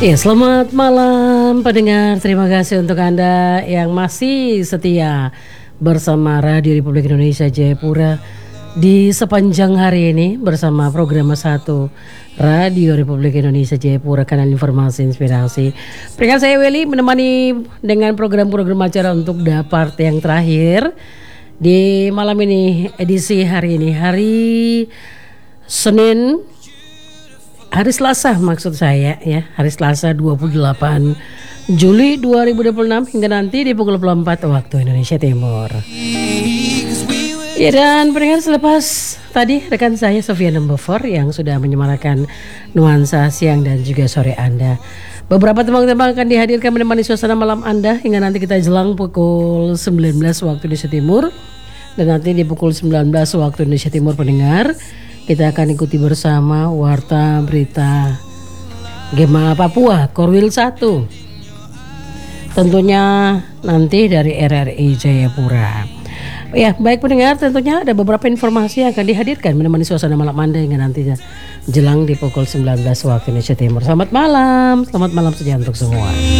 Ya, selamat malam pendengar. Terima kasih untuk Anda yang masih setia bersama Radio Republik Indonesia Jayapura di sepanjang hari ini bersama program 1 Radio Republik Indonesia Jayapura, kanal informasi inspirasi. Peringkat saya Welly menemani dengan program-program acara untuk part yang terakhir di malam ini, edisi hari ini, hari Senin, hari Selasa maksud saya ya, hari Selasa 28 Juli 2026 hingga nanti di pukul 24 waktu Indonesia Timur. Ya, dan pendengar, selepas tadi rekan saya Sofia Number 4 yang sudah menyemarakan nuansa siang dan juga sore Anda. Beberapa tembang-tembang akan dihadirkan menemani suasana malam Anda hingga nanti kita jelang pukul 19 waktu Indonesia Timur. Dan nanti di pukul 19 waktu Indonesia Timur, pendengar, kita akan ikuti bersama Warta Berita Gema Papua Korwil 1. Tentunya nanti dari RRI Jayapura. Ya, baik pendengar, tentunya ada beberapa informasi yang akan dihadirkan menemani suasana malam Anda hingga nanti jelang di pukul 19 waktu Indonesia Timur. Selamat malam sejahtera untuk semua.